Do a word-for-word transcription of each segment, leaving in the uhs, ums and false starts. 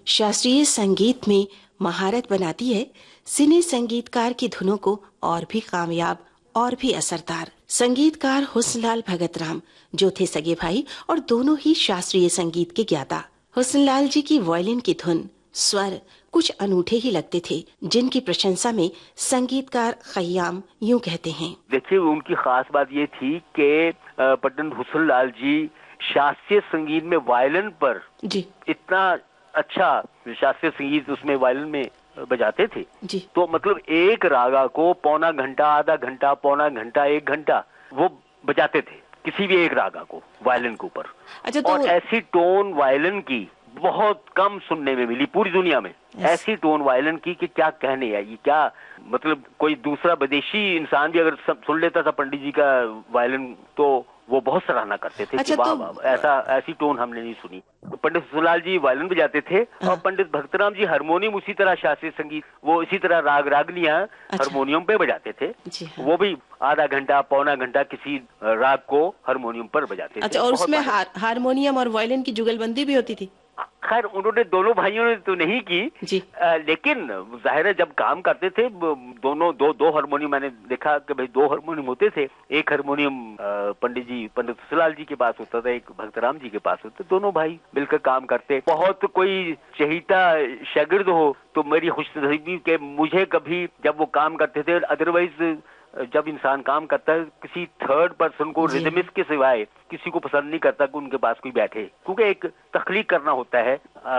शास्त्रीय संगीत में महारत बनाती है सिने संगीतकार की धुनों को और भी कामयाब और भी असरदार। संगीतकार हुस्नलाल भगतराम जो थे सगे भाई और दोनों ही शास्त्रीय संगीत के ज्ञाता। हुस्नलाल जी की वायलिन की धुन, स्वर कुछ अनूठे ही लगते थे, जिनकी प्रशंसा में संगीतकार खयाम यूं कहते हैं। देखिए, उनकी खास बात ये थी कि पंडित हुस्नलाल जी शास्त्रीय संगीत में वायलिन पर जी इतना अच्छा शास्त्रीय संगीत उसमें वायलिन में बजाते थे जी। तो मतलब एक रागा को पौना घंटा, आधा घंटा, पौना घंटा, एक घंटा वो बजाते थे, किसी भी एक रागा को वायलिन के ऊपर। अच्छा, तो और ऐसी टोन वायलिन की बहुत कम सुनने में मिली पूरी दुनिया में। ऐसी टोन वायलिन की कि क्या कहने है, ये क्या मतलब कोई दूसरा विदेशी इंसान भी अगर सुन लेता था पंडित जी का वायलिन तो वो बहुत सराहना करते थे। अच्छा, कि वाह तो... वाह, ऐसा ऐसी टोन हमने नहीं सुनी। तो पंडित हुस्नलाल जी वायलिन बजाते थे। हाँ। और पंडित भगतराम जी हारमोनियम, उसी तरह शास्त्रीय संगीत वो इसी तरह राग रागनियां अच्छा। हारमोनियम पे बजाते थे। हाँ। वो भी आधा घंटा, पौना घंटा किसी राग को हारमोनियम पर बजाते थे। अच्छा, और उसमें हार, हारमोनियम और वायलिन की जुगलबंदी भी होती थी? खैर उन्होंने दोनों भाइयों ने तो नहीं की जी। आ, लेकिन जाहिर है जब काम करते थे दोनों दो दो हारमोनियम, मैंने देखा कि भाई दो हारमोनियम होते थे। एक हारमोनियम पंडित जी पंडित हुस्नलाल जी के पास होता था, एक भगतराम जी के पास होता। दोनों भाई मिलकर काम करते। बहुत कोई चहीता शागिर्द हो तो मेरी खुशनसीबी के मुझे कभी जब वो काम करते थे, अदरवाइज जब इंसान काम करता है किसी थर्ड पर्सन को रिदमिस्ट के सिवाय किसी को पसंद नहीं करता कि उनके पास कोई बैठे, क्योंकि एक तख्लीक करना होता है,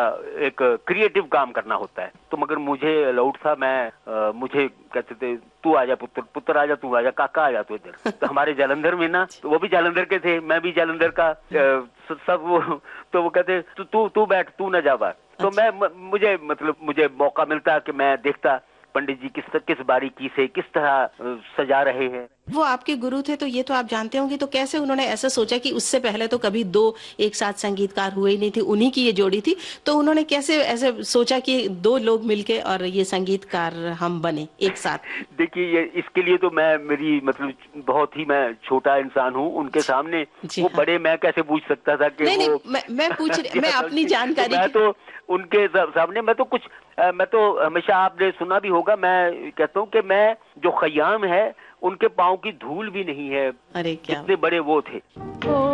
एक क्रिएटिव काम करना होता है। तो मगर मुझे अलाउड था, मैं मुझे कहते थे तू आजा पुत्र, पुत्र आजा, तू आजा, काका आजा तू इधर। तो हमारे जालंधर में ना, तो वो भी जालंधर के थे, मैं भी जालंधर का, सब वो तो वो कहते तू तू तू बैठ, तू न जा बाहर। तो मैं मुझे मतलब मुझे मौका मिलता कि मैं देखता पंडित जी किस किस बारीकी से किस तरह सजा रहे हैं। वो आपके गुरु थे तो ये तो आप जानते होंगे, तो कैसे उन्होंने ऐसा सोचा कि उससे पहले तो कभी दो एक साथ संगीतकार हुए ही नहीं थे, उन्हीं की ये जोड़ी थी, तो उन्होंने कैसे ऐसे सोचा कि दो लोग मिलके और ये संगीतकार हम बने एक साथ? देखिए, ये इसके लिए तो मैं मेरी मतलब बहुत ही मैं छोटा इंसान हूँ उनके सामने। वो हाँ। बड़े मैं कैसे पूछ सकता था कि नहीं, वो नहीं, मैं, मैं पूछ मैं अपनी जानकारी तो मैं तो उनके सामने मैं तो कुछ मैं तो हमेशा, आपने सुना भी होगा, मैं कहता हूँ कि मैं जो खयाम है उनके पाँव की धूल भी नहीं है। अरे क्या कितने बड़े वो थे।